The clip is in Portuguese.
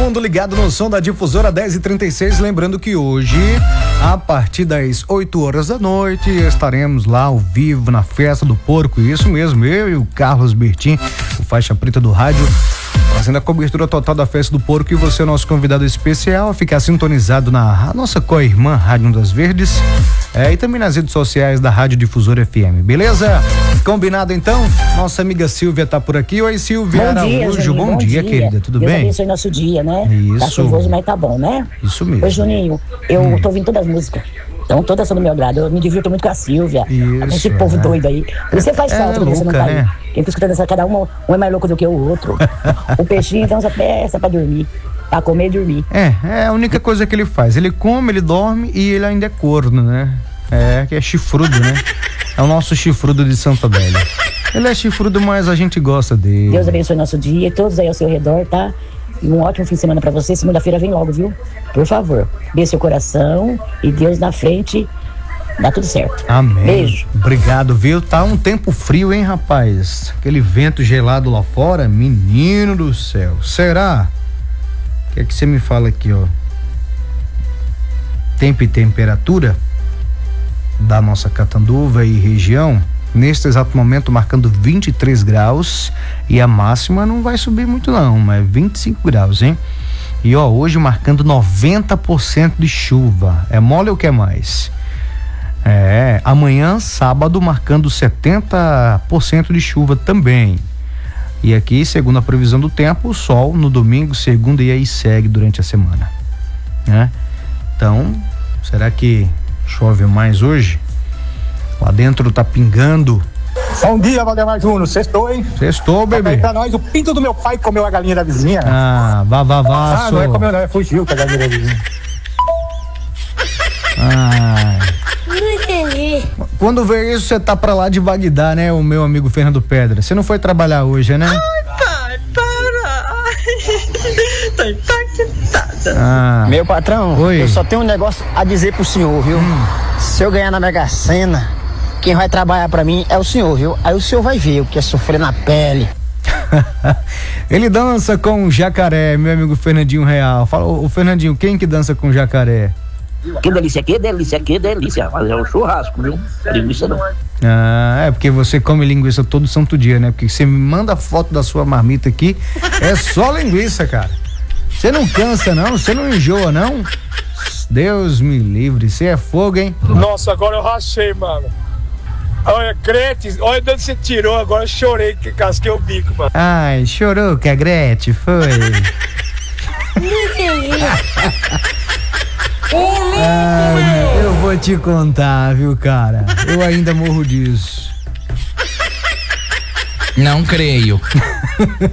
mundo ligado no som da Difusora 10h36, lembrando que hoje, a partir das 8 horas da noite, estaremos lá ao vivo na Festa do Porco, isso mesmo, eu e o Carlos Bertin, o faixa preta do rádio, fazendo a cobertura total da Festa do Porco, e você é o nosso convidado especial a ficar sintonizado na nossa co-irmã Rádio Ondas Verdes, e também nas redes sociais da Rádio Difusora FM, beleza? Combinado então? Nossa amiga Silvia tá por aqui. Oi, Silvia Araújo, bom dia, querida, tudo bem? Deus abençoe nosso dia, né? Isso. Tá chuvoso, mas tá bom, né? Isso mesmo. Oi, Juninho, eu tô ouvindo todas as músicas. Então, todas são do meu agrado. Eu me divirto muito com a Silvia. Isso, com esse povo doido aí. Por isso você faz falta quando você não tá aí. né? Quem fica escutando essa, cada um é mais louco do que o outro. O peixinho, então, só peça pra dormir. Pra comer e dormir. É a única coisa que ele faz. Ele come, ele dorme e ele ainda é corno, né? Que é chifrudo, né? É o nosso chifrudo de Santa Bélia. Ele é chifrudo, mas a gente gosta dele. Deus abençoe nosso dia e todos aí ao seu redor, tá? E um ótimo fim de semana pra você. Segunda-feira vem logo, viu? Por favor, dê seu coração e Deus na frente, dá tudo certo. Amém. Beijo. Obrigado, viu? Tá um tempo frio, hein, rapaz? Aquele vento gelado lá fora, menino do céu. Será? O que é que você me fala aqui, ó? Tempo e temperatura da nossa Catanduva e região, neste exato momento marcando 23 graus, e a máxima não vai subir muito não, mas 25 graus, hein? E ó, hoje marcando 90% de chuva, é mole ou quer mais? Amanhã, sábado, marcando 70% de chuva também. E aqui, segundo a previsão do tempo, o sol no domingo, segunda, e aí segue durante a semana, né? Então, será que chove mais hoje? Lá dentro tá pingando. Bom dia, Valdemar Júnior. Sextou, hein? Sextou, bebê. Pra nós, o pinto do meu pai comeu a galinha da vizinha. Vá, não é comeu não, é fugiu com a galinha da vizinha. Não entendi. Quando vê isso, você tá pra lá de Bagdá, né, o meu amigo Fernando Pedra? Você não foi trabalhar hoje, né? Ai, pai, para! Tô impactada. Meu patrão, Oi. eu só tenho um negócio a dizer pro senhor, viu? Se eu ganhar na Mega Sena, quem vai trabalhar pra mim é o senhor, viu? Aí o senhor vai ver o que é sofrer na pele. Ele dança com jacaré, meu amigo Fernandinho Real. Fala, ô Fernandinho, quem que dança com jacaré? Que delícia, que delícia, que delícia. Mas é um churrasco, viu? Linguiça não. É porque você come linguiça todo santo dia, né? Porque você me manda foto da sua marmita aqui, é só linguiça, cara. Você não cansa não, você não enjoa não? Deus me livre, você é fogo, hein? Nossa, agora eu rachei, mano. Olha, crente, olha de onde você tirou, agora eu chorei, que casquei o bico, mano. Ai, chorou que a Gretchen foi? Ai, eu vou te contar, viu, cara? Eu ainda morro disso. Não creio.